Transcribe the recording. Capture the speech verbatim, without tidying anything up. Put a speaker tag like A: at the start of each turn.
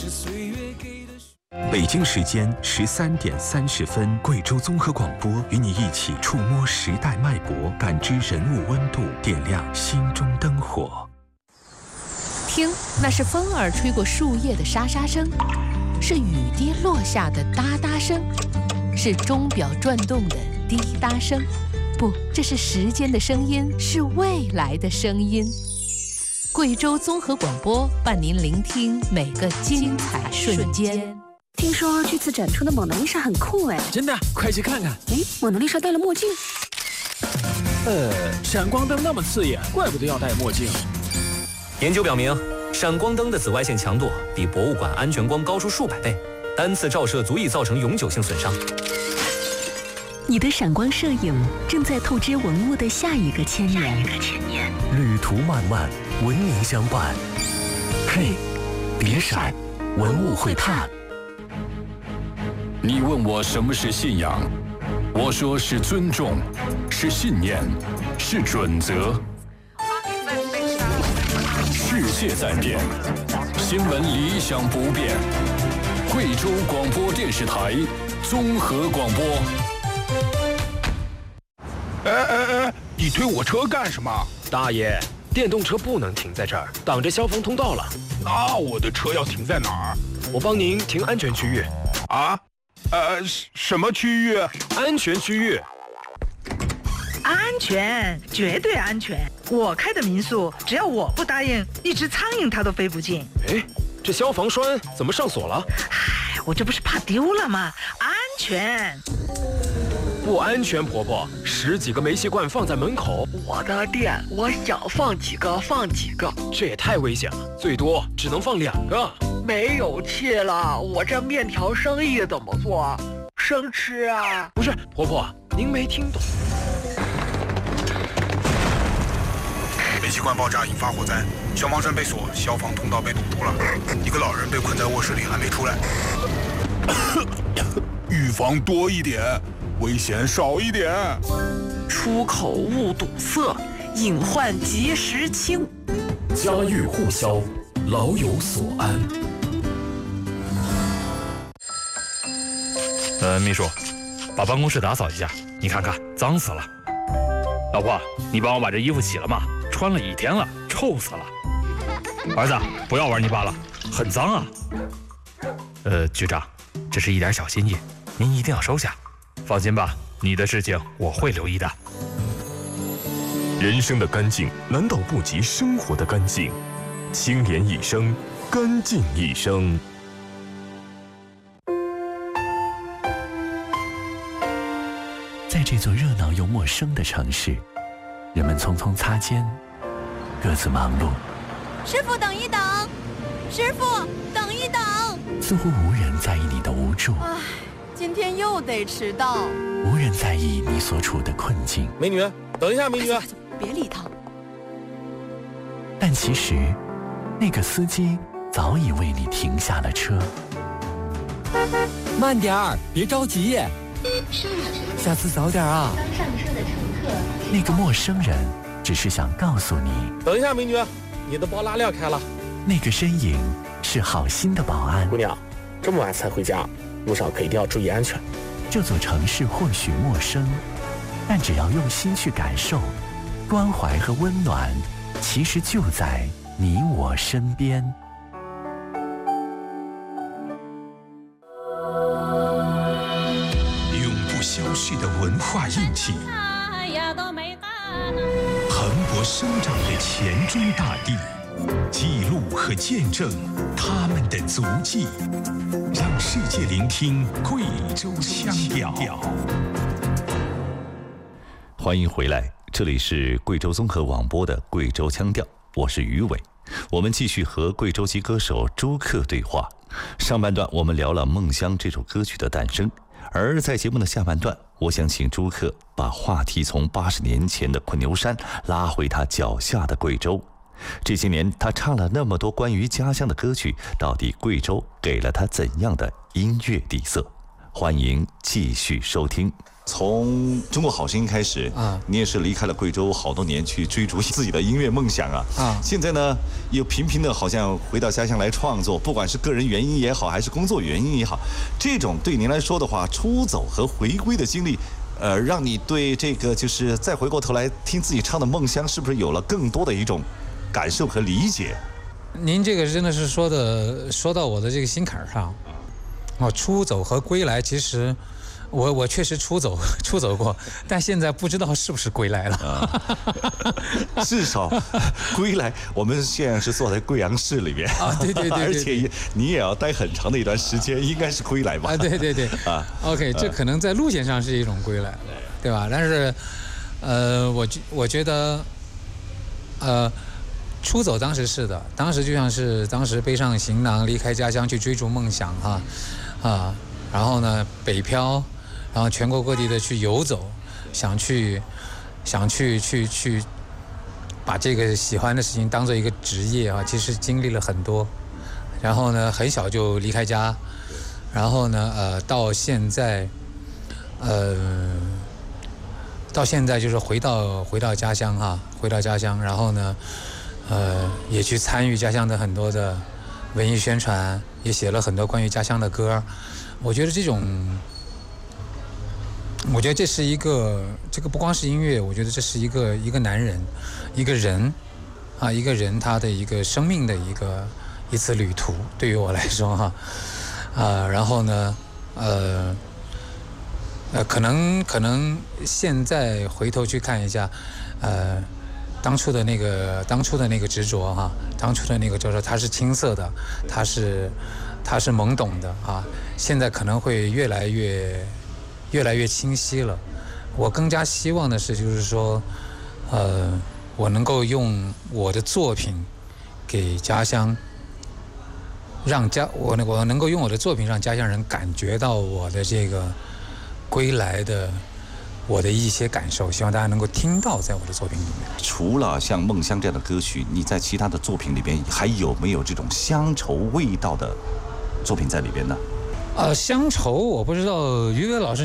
A: 北京时间十三点三十分，贵州综合广播与你一起触摸时代脉搏，感知人物温度，点亮心中灯火。
B: 听，那是风儿吹过树叶的沙沙声，是雨滴落下的哒哒声，是钟表转动的滴答声。不，这是时间的声音，是未来的声音。贵州综合广播伴您聆听每个精彩瞬间。
C: 听说这次展出的蒙娜丽莎很酷哎！
D: 真的，快去看看。
C: 哎，蒙娜丽莎戴了墨镜。
D: 呃，闪光灯那么刺眼，怪不得要戴墨镜。
E: 研究表明，闪光灯的紫外线强度比博物馆安全光高出数百倍，单次照射足以造成永久性损伤。
C: 你的闪光摄影正在透支文物的下一个千年。
F: 旅途漫漫，文明相伴。嘿，别闪，文物会探。
G: 你问我什么是信仰，我说是尊重，是信念，是准则。世界在变，新闻理想不变。贵州广播电视台综合广播。
H: 哎哎哎，你推我车干什么？
D: 大爷，电动车不能停在这儿，挡着消防通道了。
H: 那我的车要停在哪儿？
D: 我帮您停安全区域。
H: 啊？呃，什么区域？
D: 安全区域。
I: 安全，绝对安全。我开的民宿，只要我不答应，一只苍蝇它都飞不进。
D: 哎，这消防栓怎么上锁了？
I: 唉，我这不是怕丢了吗？安全。
D: 不安全，婆婆，十几个煤气罐放在门口，
I: 我的店，我想放几个放几个，
D: 这也太危险了，最多只能放两个。
I: 没有气了，我这面条生意怎么做？生吃啊？
D: 不是，婆婆，您没听懂。
H: 煤气罐爆炸引发火灾，消防栓被锁，消防通道被堵住了，一个老人被困在卧室里还没出来。预防多一点，危险少一点。
I: 出口勿堵塞，隐患及时清。
F: 家喻户晓，老有所安。
J: 呃，秘书，把办公室打扫一下，你看看，脏死了。老婆，你帮我把这衣服洗了吗？穿了一天了，臭死了。儿子，不要玩泥巴了，很脏啊。呃，局长，这是一点小心意，您一定要收下。放心吧，你的事情我会留意的。
A: 人生的干净难道不及生活的干净？清廉一生，干净一生。
F: 在这座热闹又陌生的城市，人们匆匆擦肩，各自忙碌。
K: 师傅，等一等！师傅，等一等！
F: 似乎无人在意你的无助。
K: 唉，今天又得迟到。
F: 无人在意你所处的困境。
D: 美女，等一下，美女，
K: 别理他。
F: 但其实，那个司机早已为你停下了车。
L: 慢点儿，别着急。下次早点啊！
M: 刚上车的乘客，
F: 那个陌生人只是想告诉你，
D: 等一下，美女，你的包拉链开了。
F: 那个身影是好心的保安。
N: 姑娘，这么晚才回家，路上可一定要注意安全。
F: 这座城市或许陌生，但只要用心去感受，关怀和温暖其实就在你我身边。
A: 消逝的文化印记，蓬勃生长的黔中大地，记录和见证他们的足迹，让世界聆听贵州腔调。
O: 欢迎回来，这里是贵州综合广播的贵州腔调，我是于伟。我们继续和贵州籍歌手朱克对话。上半段我们聊了《梦乡》这首歌曲的诞生。而在节目的下半段，我想请朱克把话题从八十年前的昆牛山拉回他脚下的贵州。这些年他唱了那么多关于家乡的歌曲，到底贵州给了他怎样的音乐底色？欢迎继续收听。 从中国好声音开始啊，你也是离开了贵州好多年，去追逐自己的音乐梦想啊啊！现在呢，又频频的好像回到家乡来创作，不管是个人原因也好，还是工作原因也好，这种对您来说的话，出走和回归的经历，呃，让你对这个就是再回过头来听自己唱的《梦乡》，是不是有了更多的一种感受和理解？
M: 您这个真的是说的说到我的这个心坎上。哦，出走和归来，其实我我确实出走出走过，但现在不知道是不是归来了。
O: 啊、至少归来，我们现在是坐在贵阳市里面
M: 啊，对对 对, 对, 对，
O: 而且你也要待很长的一段时间，应该是归来吧？
M: 啊，对对对，啊 ，OK， 这可能在路线上是一种归来，对吧？但是，呃，我我觉得，呃。出走当时是的，当时就像是当时背上行囊离开家乡去追逐梦想哈，啊，然后呢北漂，然后全国各地的去游走，想去想去去去把这个喜欢的事情当做一个职业啊，其实经历了很多，然后呢很小就离开家，然后呢呃到现在，呃到现在就是回到回到家乡哈，回到家乡，然后呢。呃，也去参与家乡的很多的文艺宣传，也写了很多关于家乡的歌。我觉得这种，我觉得这是一个，这个不光是音乐，我觉得这是一个一个男人，一个人，啊，一个人他的一个生命的一个一次旅途。对于我来说哈，啊，然后呢，呃，呃，可能可能现在回头去看一下，呃。当初的那个，当初的那个执着哈，当初的那个就是它是青涩的，它是，它是懵懂的啊。现在可能会越来越，越来越清晰了。我更加希望的是，就是说，呃，我能够用我的作品给家乡，让家我我能够用我的作品让家乡人感觉到我的这个归来的。我的一些感受，希望大家能够听到，在我的作品里面。
O: 除了像《梦乡》这样的歌曲，你在其他的作品里边还有没有这种乡愁味道的作品在里边呢？
M: 呃，乡愁我不知道，于伟老师。